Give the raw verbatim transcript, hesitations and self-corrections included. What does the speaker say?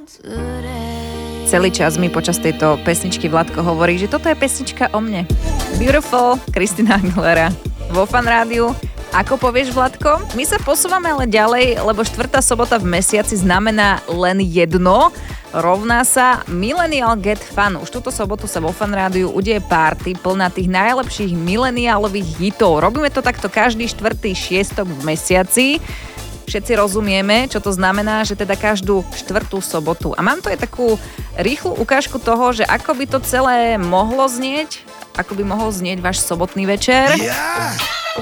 Celý čas mi počas tejto pesničky Vladko hovorí, že toto je pesnička o mne. Beautiful, Christina Aguilera vo Fan Rádiu. Ako povieš, Vladko? My sa posúvame ale ďalej, lebo štvrtá sobota v mesiaci znamená len jedno. Rovná sa Millennial Get Fun. Už túto sobotu sa vo Fan Rádiu udeje party plná tých najlepších mileniálových hitov. Robíme to takto každý štvrtý šiestok v mesiaci. Všetci rozumieme, čo to znamená, že teda každú štvrtú sobotu. A mám tu aj takú rýchlu ukážku toho, že ako by to celé mohlo znieť, ako by mohol znieť váš sobotný večer. Yeah!